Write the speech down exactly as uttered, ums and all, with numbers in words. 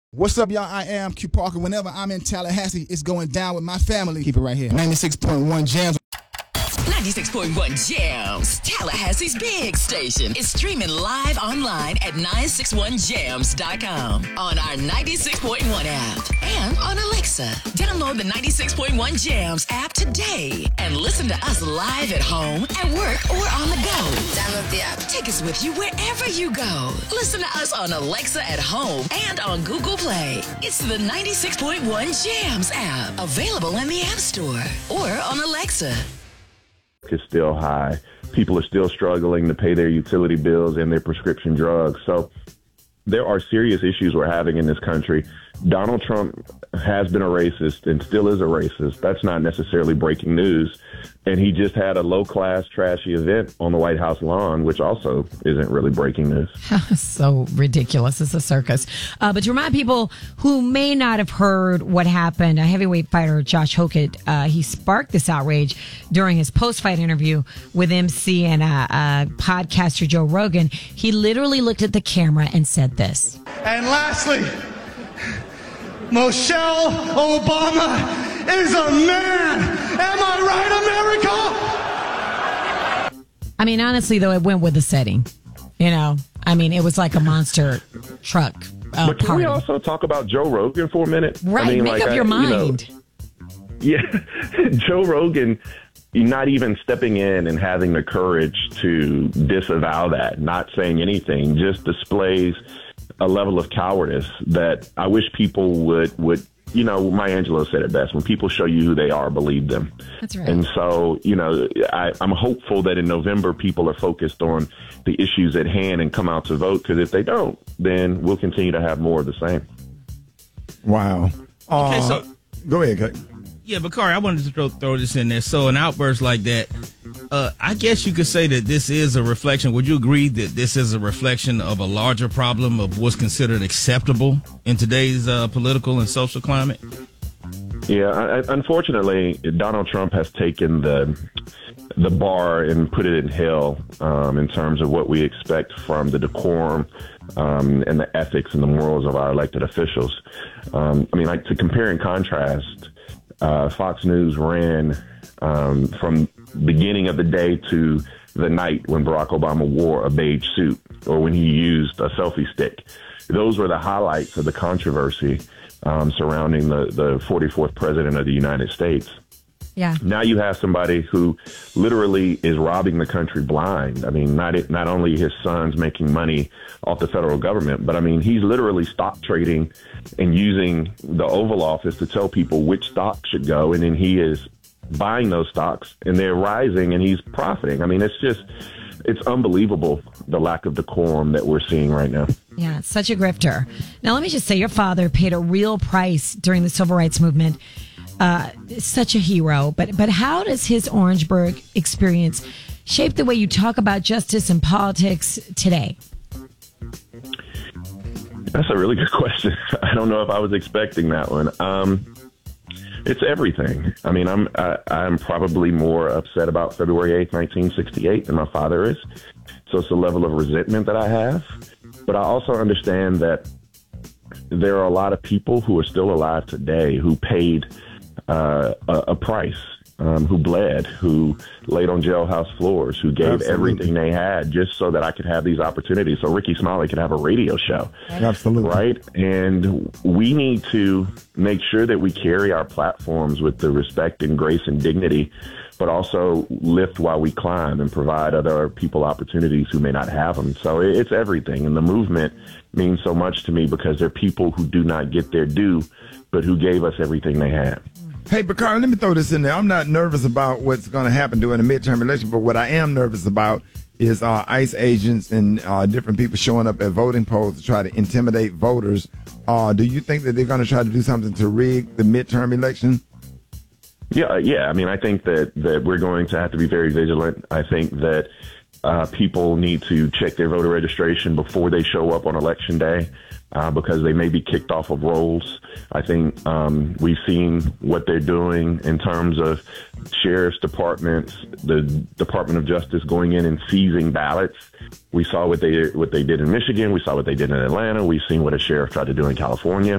What's up, y'all? I am Q Parker. Whenever I'm in Tallahassee, it's going down with my family. Keep it right here. ninety-six point one Jams. ninety-six point one Jams, Tallahassee's big station, is streaming live online at nine six one jams dot com, on our ninety-six point one app, and on Alexa. Download the ninety-six point one Jams app today and listen to us live at home, at work, or on the go. Download the app. Take us with you wherever you go. Listen to us on Alexa at home and on Google Play. It's the ninety-six point one Jams app, available in the App Store or on Alexa. Is still high. People are still struggling to pay their utility bills and their prescription drugs. So there are serious issues we're having in this country. Donald Trump has been a racist and still is a racist. That's not necessarily breaking news. And he just had a low-class, trashy event on the White House lawn, which also isn't really breaking news. So ridiculous. It's a circus. Uh, but to remind people who may not have heard what happened, a heavyweight fighter, Josh Hokett, uh, he sparked this outrage during his post-fight interview with M C and uh, uh, podcaster Joe Rogan. He literally looked at the camera and said this. And lastly, Michelle Obama is a man. Am I right, America? I mean, honestly, though, it went with the setting. You know, I mean, it was like a monster truck. Uh, but can party. we also talk about Joe Rogan for a minute? Right, I mean, make like, up your I, mind. You know, yeah, Joe Rogan, not even stepping in and having the courage to disavow that, not saying anything, just displays a level of cowardice that I wish people would, would, you know, Maya Angelou said it best. When people show you who they are, believe them. That's right. And so, you know, I, I'm hopeful that in November, people are focused on the issues at hand and come out to vote. Because if they don't, then we'll continue to have more of the same. Wow. Uh, Okay, so go ahead, Kate. yeah, Bakari, I wanted to throw, throw this in there. So an outburst like that, uh, I guess you could say that this is a reflection. Would you agree that this is a reflection of a larger problem of what's considered acceptable in today's uh, political and social climate? Yeah, I, unfortunately, Donald Trump has taken the the bar and put it in hell um, in terms of what we expect from the decorum um, and the ethics and the morals of our elected officials. Um, I mean, like to compare and contrast, uh, Fox News ran um, from beginning of the day to the night when Barack Obama wore a beige suit or when he used a selfie stick. Those were the highlights of the controversy um, surrounding the, the forty-fourth president of the United States. Yeah. Now you have somebody who literally is robbing the country blind. I mean, not not only his son's making money off the federal government, but I mean, he's literally stock trading and using the Oval Office to tell people which stocks should go. And then he is buying those stocks and they're rising and he's profiting. I mean, it's just, it's unbelievable, the lack of decorum that we're seeing right now. Yeah, it's such a grifter. Now, let me just say, your father paid a real price during the civil rights movement. Uh, such a hero. But but how does his Orangeburg experience shape the way you talk about justice and politics today? That's a really good question. I don't know if I was expecting that one. Um, it's everything. I mean, I'm I, I'm probably more upset about February eighth, nineteen sixty-eight than my father is. So it's a level of resentment that I have. But I also understand that there are a lot of people who are still alive today who paid Uh, a, a price, um, who bled, who laid on jailhouse floors, who gave Absolutely. everything they had just so that I could have these opportunities, so Ricky Smiley could have a radio show. Absolutely. Right? And we need to make sure that we carry our platforms with the respect and grace and dignity, but also lift while we climb and provide other people opportunities who may not have them. So it's everything. And the movement means so much to me because they're people who do not get their due, but who gave us everything they had. Hey, Bakari, let me throw this in there. I'm not nervous about what's going to happen during the midterm election, but what I am nervous about is uh, ICE agents and uh, different people showing up at voting polls to try to intimidate voters. Uh, do you think that they're going to try to do something to rig the midterm election? Yeah, yeah. I mean, I think that, that we're going to have to be very vigilant. I think that uh, people need to check their voter registration before they show up on election day. Uh, because they may be kicked off of rolls. I think um, we've seen what they're doing in terms of sheriff's departments, the Department of Justice going in and seizing ballots. We saw what they what they did in Michigan. We saw what they did in Atlanta. We've seen what a sheriff tried to do in California.